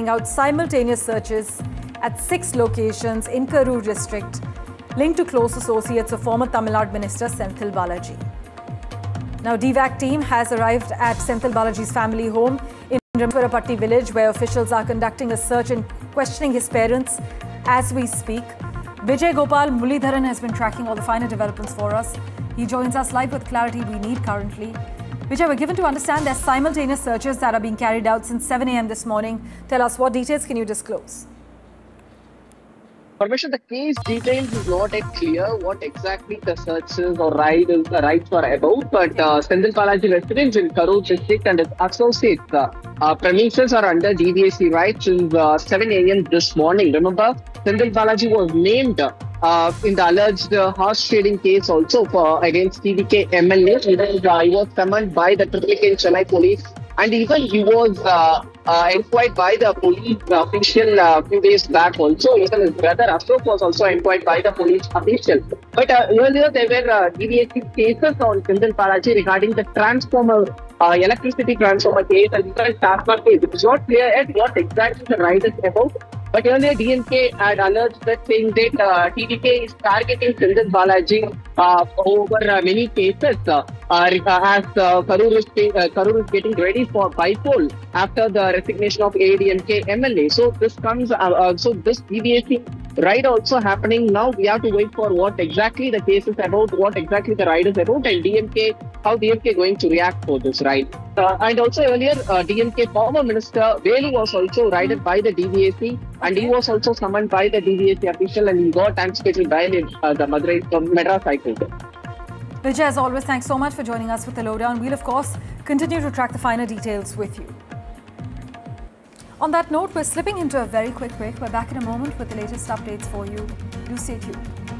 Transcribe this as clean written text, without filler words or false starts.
carrying out simultaneous searches at 6 locations in Karur district linked to close associates of former Tamil Nadu Minister Senthil Balaji. Now, DVAC team has arrived at Senthil Balaji's family home in Ramapurapatti village, where officials are conducting a search and questioning his parents as we speak. Vijay Gopal Mulidharan has been tracking all the finer developments for us. He joins us live with clarity we need currently. Vijay, we're given to understand there's simultaneous searches that are being carried out since 7 a.m. this morning. Tell us, what details can you disclose? Parmesha, the case details is not yet clear what exactly the searches or rights were about, but Senthil Balaji residents in Karur district and his associates premises are under DVAC rights since 7 a.m. this morning. Remember, Senthil Balaji was named in the alleged horse trading case also against TDK MLA. He was summoned by the Triplicate Chennai police, and even he was inquired by the police official a few days back also. Even his brother Ashok was also inquired by the police official. But earlier there were DVAC cases on Senthil Balaji regarding the transformer, electricity transformer case and even TASMA case. It is not clear yet what exactly the right is about. But earlier DMK had alleged that saying that TDK is targeting Senthil Balaji over many cases as Karur is getting ready for bypoll after the resignation of ADMK MLA. So this comes, so this DVAC right also happening now. We have to wait for what exactly the case is about, what exactly the right is about, and how DMK going to react for this right. And also earlier, DMK former minister Velu was also raided by the DVAC, and he was also summoned by the DVAC official, and he got anticipated bail in the Madras High Court. Vijay, as always, thanks so much for joining us with the lowdown. We'll, of course, continue to track the finer details with you. On that note, we're slipping into a very quick break. We're back in a moment with the latest updates for you. Do stay tuned.